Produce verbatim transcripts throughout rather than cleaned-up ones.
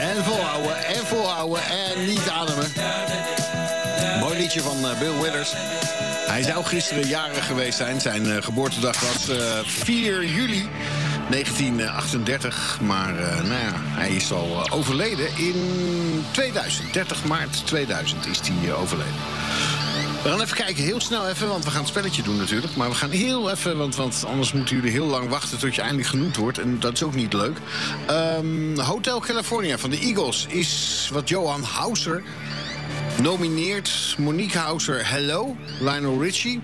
En volhouden, en volhouden, en niet ademen. Mooi liedje van uh, Bill Withers. Hij zou gisteren jarig geweest zijn. Zijn uh, geboortedag was uh, vier juli negentien achtendertig. Maar uh, nou ja, hij is al uh, overleden in tweeduizend. dertig maart tweeduizend is hij uh, overleden. We gaan even kijken, heel snel even, want we gaan het spelletje doen natuurlijk. Maar we gaan heel even, want, want anders moeten jullie heel lang wachten tot je eindelijk genoemd wordt. En dat is ook niet leuk. Um, Hotel California van de Eagles is wat Johan Hauser nomineert. Monique Hauser, Hello, Lionel Richie.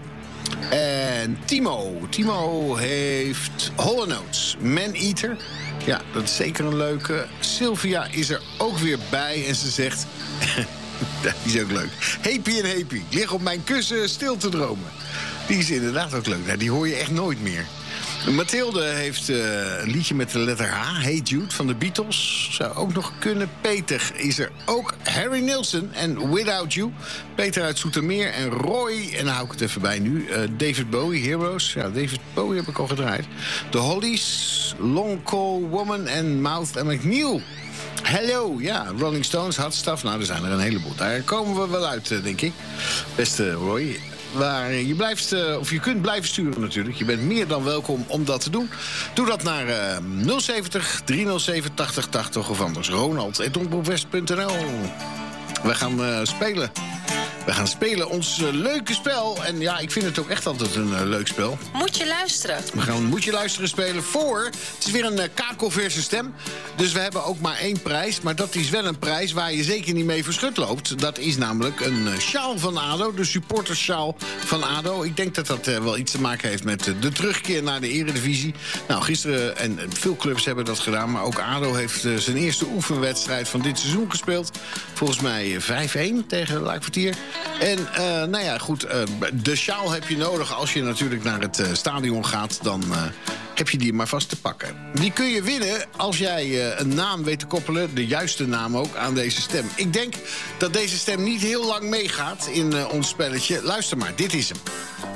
En Timo. Timo heeft Hall and Oates, Man Eater. Ja, dat is zeker een leuke. Sylvia is er ook weer bij en ze zegt... Dat is ook leuk. Happy en happy. Ik lig op mijn kussen stil te dromen. Die is inderdaad ook leuk. Nou, die hoor je echt nooit meer. Mathilde heeft uh, een liedje met de letter H. Hey Jude van de Beatles. Zou ook nog kunnen. Peter is er ook. Harry Nilsson en Without You. Peter uit Zoetermeer en Roy. En dan hou ik het even bij nu. Uh, David Bowie, Heroes. Ja, David Bowie heb ik al gedraaid. The Hollies, Long Call Woman en Mouth and McNeil. Hello, ja, Rolling Stones, Hot Stuff. Nou, er zijn er een heleboel. Daar komen we wel uit, denk ik. Beste Roy. Waar je blijft, of je kunt blijven sturen natuurlijk. Je bent meer dan welkom om dat te doen. Doe dat naar uh, nul zeventig, driehonderdzeven, tachtig tachtig of anders. Ronald at omroepwest punt n l. We gaan uh, spelen. We gaan spelen ons uh, leuke spel. En ja, ik vind het ook echt altijd een uh, leuk spel. Moet je luisteren. We gaan Moet je luisteren spelen voor... Het is weer een uh, kakelverse stem. Dus we hebben ook maar één prijs. Maar dat is wel een prijs waar je zeker niet mee verschut loopt. Dat is namelijk een uh, sjaal van ADO. De supportersjaal van ADO. Ik denk dat dat uh, wel iets te maken heeft met uh, de terugkeer naar de eredivisie. Nou, gisteren, en veel clubs hebben dat gedaan... maar ook ADO heeft uh, zijn eerste oefenwedstrijd van dit seizoen gespeeld. Volgens mij uh, vijf-één tegen Luikwartier. En uh, nou ja, goed, uh, de sjaal heb je nodig als je natuurlijk naar het uh, stadion gaat. Dan uh, heb je die maar vast te pakken. Die kun je winnen als jij uh, een naam weet te koppelen. De juiste naam ook aan deze stem. Ik denk dat deze stem niet heel lang meegaat in uh, ons spelletje. Luister maar, dit is hem.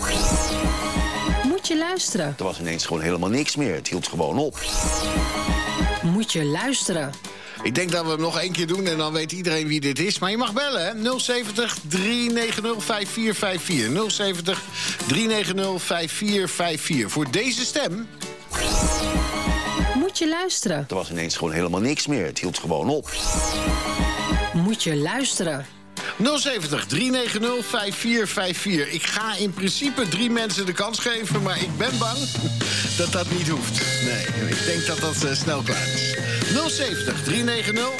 Moet je luisteren. Er was ineens gewoon helemaal niks meer. Het hield gewoon op. Moet je luisteren. Ik denk dat we hem nog één keer doen en dan weet iedereen wie dit is. Maar je mag bellen, hè? nul zeventig, driehonderdnegentig, vijfenveertig vijfenvierzig. nul zeventig, driehonderdnegentig, vijfenveertig vijfenvierzig. Voor deze stem... Moet je luisteren. Er was ineens gewoon helemaal niks meer. Het hield gewoon op. Moet je luisteren. nul zeventig, driehonderdnegentig, vijfenveertig vijfenvierzig. Ik ga in principe drie mensen de kans geven, maar ik ben bang dat dat niet hoeft. Nee, ik denk dat dat uh, snel klaar is. nul zeventig, driehonderdnegentig,